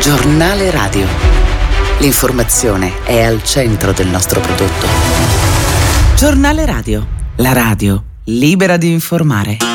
Giornale Radio. L'informazione è al centro del nostro prodotto. Giornale Radio. La radio libera di informare.